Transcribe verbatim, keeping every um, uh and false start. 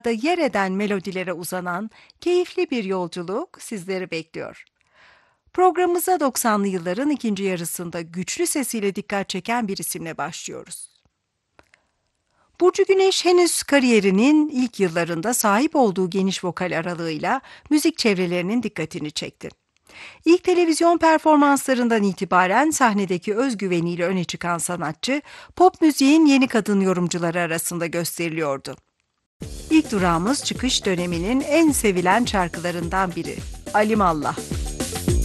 da yer eden melodilere uzanan keyifli bir yolculuk sizleri bekliyor. Programımıza doksanlı yılların ikinci yarısında güçlü sesiyle dikkat çeken bir isimle başlıyoruz. Burcu Güneş henüz kariyerinin ilk yıllarında sahip olduğu geniş vokal aralığıyla müzik çevrelerinin dikkatini çekti. İlk televizyon performanslarından itibaren sahnedeki özgüveniyle öne çıkan sanatçı, pop müziğin yeni kadın yorumcuları arasında gösteriliyordu. İlk durağımız çıkış döneminin en sevilen şarkılarından biri, Alimallah.